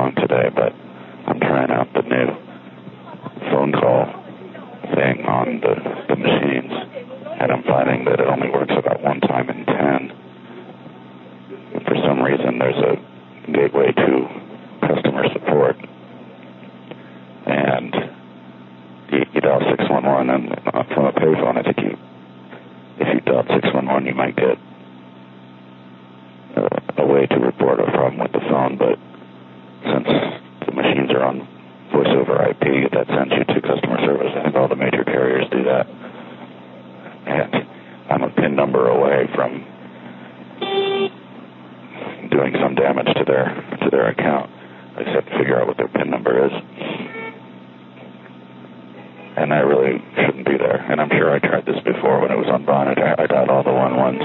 wrong today, but I'm trying out the new phone call thing on the machines, and I'm finding that it only works about one time in 10. For some reason, there's a gateway to customer support, and you dial 611, and from a payphone, I think if you dial 611, you might get a way to report a problem with the phone, but since the machines are on voice over IP, that sends you to customer service. I think all the major carriers do that. And I'm a PIN number away from doing some damage to their account. I just have to figure out what their PIN number is. And I really shouldn't be there. And I'm sure I tried this before when it was on Vonage. I dialed all the 11s.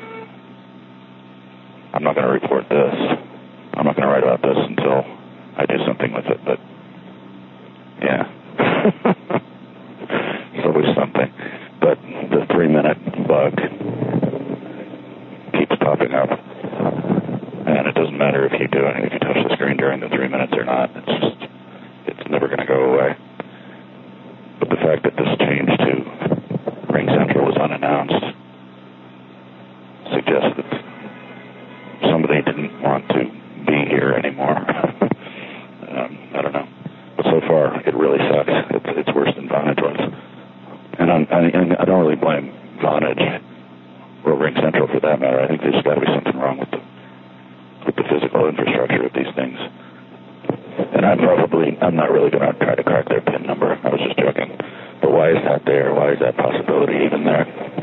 I'm not going to report this. I'm not going to write about this until I do something with it, but yeah. It's always something. But the 3-minute bug keeps popping up. And it doesn't matter if you touch the screen during the 3 minutes or not. It's never going to go away. But the fact that this change to RingCentral was unannounced suggests that somebody didn't want to be here anymore. I don't know. But so far, it really sucks. It's worse than Vonage was. And I don't really blame Vonage or RingCentral for that matter. I think there's got to be something wrong with the physical infrastructure of these things. And I'm not really going to try to crack their PIN number. I was just joking. But why is that there? Why is that possibility even there?